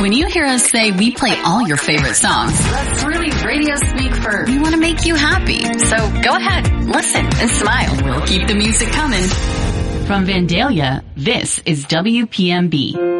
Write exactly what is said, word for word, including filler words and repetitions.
When you hear us say we play all your favorite songs, that's really radio speak for we want to make you happy. So go ahead, listen, and smile. We'll keep the music coming. From Vandalia, this is W P M B.